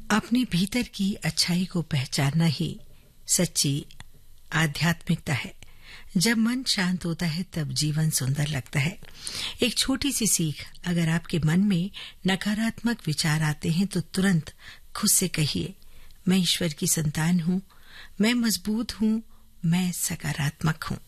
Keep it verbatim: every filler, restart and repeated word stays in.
अपने भीतर की अच्छाई को पहचानना ही सच्ची आध्यात्मिकता है। जब मन शांत होता है तब जीवन सुंदर लगता है। एक छोटी सी सीख, अगर आपके मन में नकारात्मक विचार आते हैं तो तुरंत खुद से कहिए, मैं ईश्वर की संतान हूं, मैं मजबूत हूं, मैं सकारात्मक हूं।